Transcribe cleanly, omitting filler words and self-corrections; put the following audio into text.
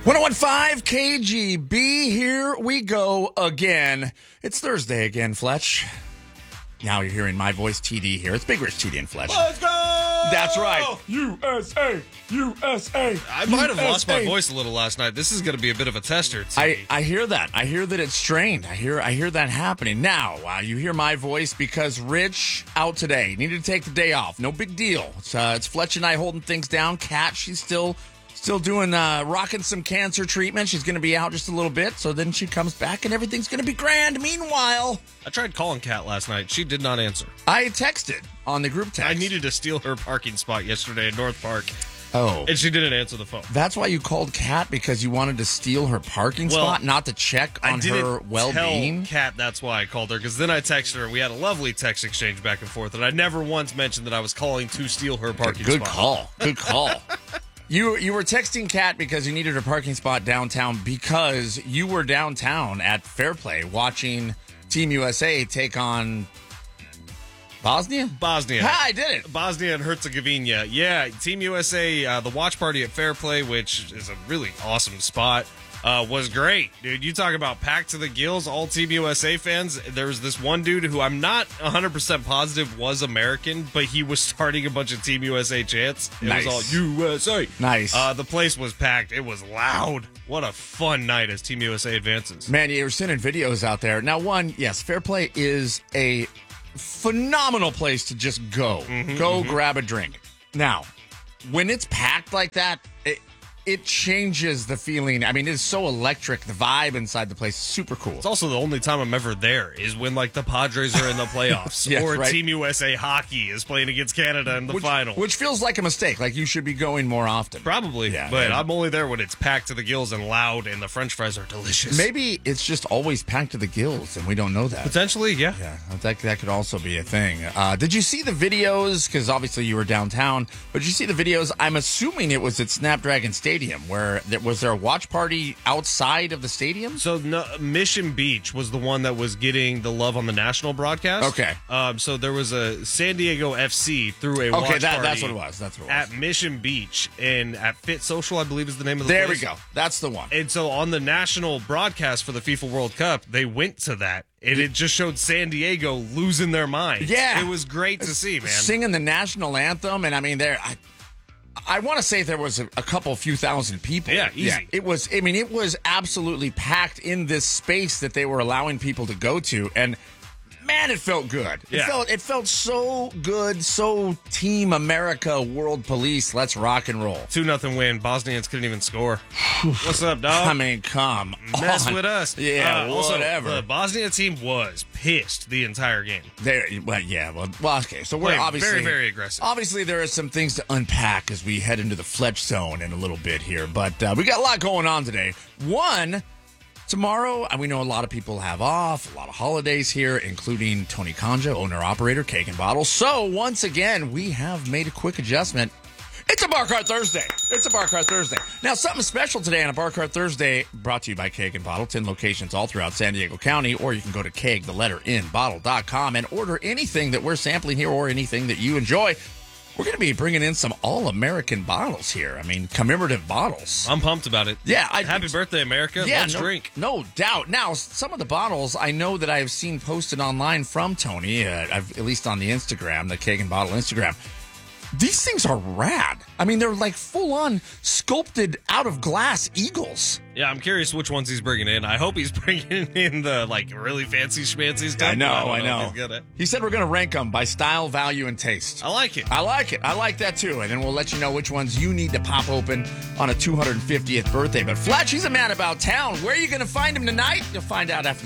101.5 KGB, here we go again. It's Thursday again, Fletch. Now you're hearing my voice, TD, here. It's Big Rich, TD, and Fletch. Let's go! That's right. USA, USA. I might have lost my voice a little last night. This is going to be a bit of a tester. I hear that. I hear that it's strained. I hear that happening. Now, you hear my voice because Rich out today. Needed to take the day off. No big deal. It's Fletch and I holding things down. Kat, she's still doing, rocking some cancer treatment. She's going to be out just a little bit, so then she comes back and everything's going to be grand. Meanwhile, I tried calling Kat last night. She did not answer. I texted on the group text. I needed to steal her parking spot yesterday in North Park. Oh. And she didn't answer the phone. That's why you called Kat, because you wanted to steal her parking spot, not to check on her well-being? I didn't tell Kat that's why I called her, because then I texted her. We had a lovely text exchange back and forth, and I never once mentioned that I was calling to steal her parking spot. Good call. You were texting Kat because you needed a parking spot downtown because you were downtown at Fair Play watching Team USA take on Bosnia? Bosnia. I did it. Bosnia and Herzegovina. Yeah, Team USA, the watch party at Fair Play, which is a really awesome spot, was great. Dude, you talk about packed to the gills, all Team USA fans. There was this one dude who I'm not 100% positive was American, but he was starting a bunch of Team USA chants. It was all USA. Nice. The place was packed. It was loud. What a fun night as Team USA advances. Man, you were sending videos out there. Now, one, yes, Fair Play is a phenomenal place to just go. Grab a drink. Now, when it's packed like that, it changes the feeling. I mean, it's so electric. The vibe inside the place is super cool. It's also the only time I'm ever there is when, like, the Padres are in the playoffs Yes, or right. Team USA hockey is playing against Canada in the final. Which feels like a mistake. Like, you should be going more often. Probably, Yeah, but yeah. I'm only there when it's packed to the gills and loud and the french fries are delicious. Maybe it's just always packed to the gills, and we don't know that. Potentially, yeah. Yeah, that could also be a thing. Did you see the videos? Because obviously you were downtown, but did you see the videos? I'm assuming it was at Snapdragon Stadium, where was there a watch party outside of the stadium? So Mission Beach was the one that was getting the love on the national broadcast. Okay. So there was a San Diego FC through a watch party. That's what it was. At Mission Beach and at Fit Social, I believe is the name of the There place. we go. That's the one. And so on the national broadcast for the FIFA World Cup, they went to that. And it just showed San Diego losing their mind. Yeah. It was great to see, man. Singing the national anthem, and I mean, I want to say there was a few thousand people. Yeah, easy. Yeah, it was absolutely packed in this space that they were allowing people to go to, and man, it felt good. Yeah. It felt so good, so Team America, World Police, let's rock and roll. 2-0 win. Bosnians couldn't even score. What's up, dog? I mean, come Mess on. with us. Yeah, also, whatever. the Bosnia team was pissed the entire game. Okay, so we're Playing obviously very, very aggressive. Obviously, there are some things to unpack as we head into the Fletch zone in a little bit here, but we got a lot going on today. One, tomorrow, we know a lot of people have off, a lot of holidays here, including Tony Kanja, owner-operator, Cake and Bottle. So, once again, we have made a quick adjustment. It's a Bar Cart Thursday. Now, something special today on a Bar Cart Thursday, brought to you by Cake and Bottle, 10 locations all throughout San Diego County, or you can go to keg.bottle.com and order anything that we're sampling here or anything that you enjoy. We're going to be bringing in some all-American bottles here. I mean, commemorative bottles. I'm pumped about it. Yeah. Happy birthday, America. Yeah, Let's drink. No doubt. Now, some of the bottles I know that I've seen posted online from Tony, at least on the Instagram, the Cake and Bottle Instagram. These things are rad. I mean, they're like full-on sculpted out-of-glass eagles. Yeah, I'm curious which ones he's bringing in. I hope he's bringing in the, really fancy schmancy stuff. I know. If he's gonna. He said we're going to rank them by style, value, and taste. I like it. I like that, too. And then we'll let you know which ones you need to pop open on a 250th birthday. But Fletch, he's a man about town. Where are you going to find him tonight? You'll find out after